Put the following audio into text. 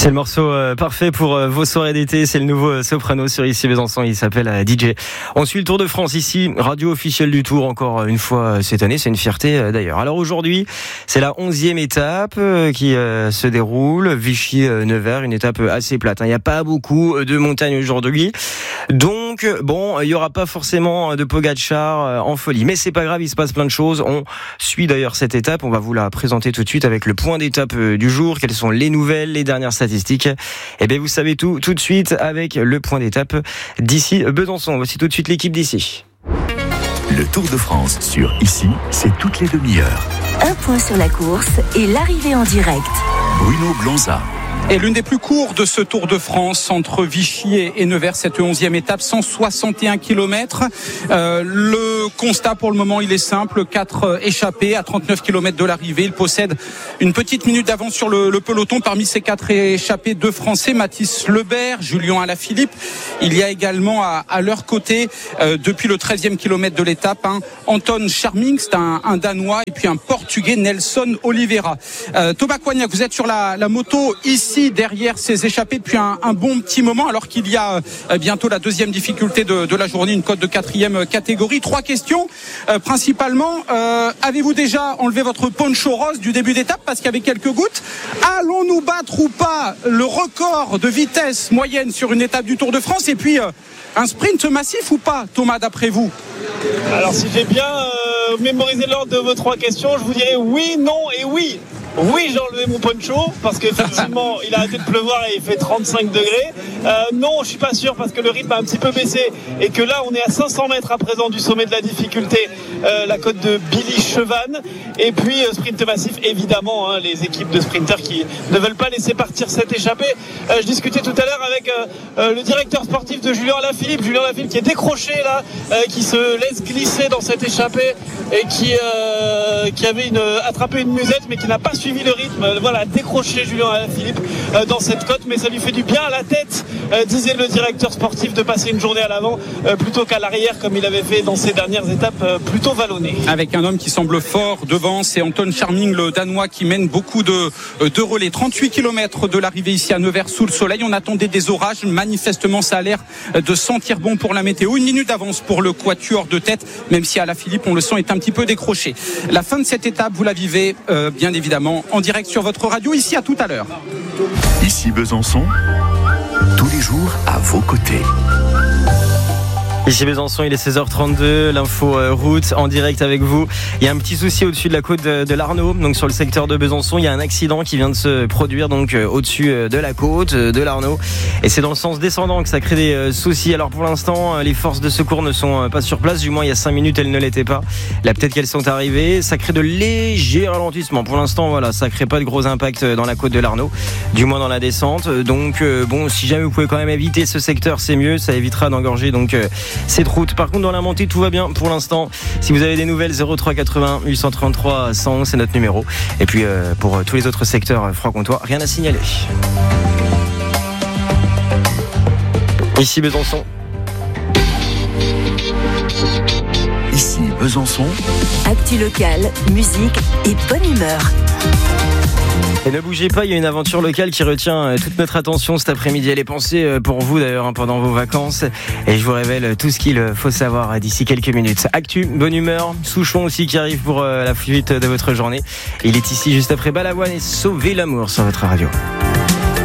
C'est le morceau parfait pour vos soirées d'été. C'est le nouveau soprano sur Ici Besançon. Il s'appelle DJ. On suit le Tour de France ici, radio officielle du Tour encore une fois cette année. C'est une fierté d'ailleurs. Alors aujourd'hui, c'est la 11e étape qui se déroule. Vichy-Nevers, une étape assez plate. Il n'y a pas beaucoup de montagnes aujourd'hui. Donc, bon, il n'y aura pas forcément de Pogačar en folie. Mais c'est pas grave, il se passe plein de choses. On suit d'ailleurs cette étape. On va vous la présenter tout de suite avec le point d'étape du jour. Quelles sont les nouvelles, les dernières statistiques? Eh bien, vous savez tout de suite avec le point d'étape d'ici Besançon. Voici tout de suite l'équipe d'ici. Le Tour de France sur Ici, c'est toutes les demi-heures. Un point sur la course et l'arrivée en direct. Bruno Blanza. Et l'une des plus courtes de ce Tour de France entre Vichy et Nevers, cette 11e étape, 161 km. Le constat pour le moment, il est simple. 4 échappés à 39 km de l'arrivée. Il possède une petite minute d'avance sur le peloton. Parmi ces 4 échappés, 2 Français, Mathis Lebert, Julien Alaphilippe. Il y a également à leur côté, depuis le 13e kilomètre de l'étape, Anton Charming, c'est un Danois, et puis un Portugais, Nelson Oliveira. Thomas Coignac, vous êtes sur la moto ici derrière ces échappés depuis un bon petit moment, alors qu'il y a bientôt la deuxième difficulté de la journée, une cote de 4e catégorie. 3 questions principalement. Avez-vous déjà enlevé votre poncho rose du début d'étape parce qu'il y avait quelques gouttes? Allons-nous battre ou pas le record de vitesse moyenne sur une étape du Tour de France? Et puis un sprint massif ou pas, Thomas, d'après vous? Alors si j'ai bien mémorisé l'ordre de vos 3 questions, je vous dirais oui, non et oui. Oui, j'ai enlevé mon poncho parce qu'effectivement il a arrêté de pleuvoir et il fait 35 degrés. Non, je suis pas sûr parce que le rythme a un petit peu baissé et que là on est à 500 mètres à présent du sommet de la difficulté, la côte de Billy Chevannes. Et puis sprint massif, évidemment, les équipes de sprinters qui ne veulent pas laisser partir cette échappée. Je discutais tout à l'heure avec le directeur sportif de Julien Alaphilippe qui est décroché là, qui se laisse glisser dans cette échappée et qui avait attrapé une musette mais qui n'a pas suivi le rythme. Voilà, décroché Julien Alaphilippe dans cette côte, mais ça lui fait du bien à la tête, disait le directeur sportif, de passer une journée à l'avant plutôt qu'à l'arrière comme il avait fait dans ses dernières étapes plutôt vallonnées. Avec un homme qui semble fort devant, c'est Anton Charming, le Danois, qui mène beaucoup de relais. 38 km de l'arrivée ici à Nevers sous le soleil. On attendait des orages. Manifestement, ça a l'air de sentir bon pour la météo. Une minute d'avance pour le quatuor de tête, même si Alaphilippe, on le sent, est un petit peu décroché. La fin de cette étape, vous la vivez bien évidemment en direct sur votre radio. Ici, à tout à l'heure. Ici Besançon, tous les jours à vos côtés. Ici Besançon, il est 16h32, l'info route en direct avec vous. Il y a un petit souci au-dessus de la côte de l'Arnaud, donc sur le secteur de Besançon, il y a un accident qui vient de se produire donc au-dessus de la côte de l'Arnaud, et c'est dans le sens descendant que ça crée des soucis. Alors pour l'instant, les forces de secours ne sont pas sur place, du moins il y a 5 minutes elles ne l'étaient pas. Là peut-être qu'elles sont arrivées, ça crée de légers ralentissements. Pour l'instant voilà, ça crée pas de gros impacts dans la côte de l'Arnaud, du moins dans la descente. Donc bon, si jamais vous pouvez quand même éviter ce secteur, c'est mieux, ça évitera d'engorger donc cette route. Par contre dans la montée tout va bien pour l'instant. Si vous avez des nouvelles, 03 80 833 111, c'est notre numéro. Et puis pour tous les autres secteurs franc-comtois, rien à signaler. Ici Besançon. Ici Besançon. Actu locale, musique et bonne humeur. Et ne bougez pas, il y a une aventure locale qui retient toute notre attention cet après-midi. Elle est pensée pour vous d'ailleurs pendant vos vacances. Et je vous révèle tout ce qu'il faut savoir d'ici quelques minutes. Actu, bonne humeur, Souchon aussi qui arrive pour la suite de votre journée. Il est ici juste après Balavoine et Sauver l'amour sur votre radio.